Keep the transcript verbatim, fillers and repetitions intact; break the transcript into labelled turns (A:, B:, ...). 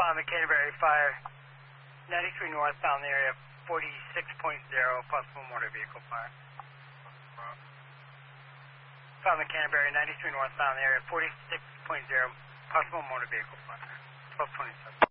A: Found the Canterbury Fire, ninety-three northbound area, forty-six point zero, possible motor vehicle fire. Found the Canterbury, ninety-three northbound area, forty-six point zero, possible motor vehicle fire. twelve twenty-seven.